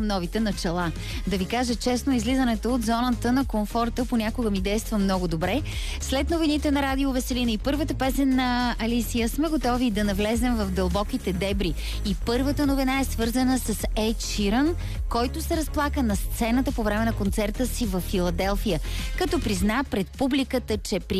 към новите начала. Да ви кажа честно, излизането от зоната на комфорта понякога ми действа много добре. След новините на Радио Веселина и първата песен на Алисия сме готови да навлезем в дълбоките дебри. И първата новина е свързана с Ед Ширан, който се разплака на сцената по време на концерта си в Филаделфия, като призна пред публиката, че при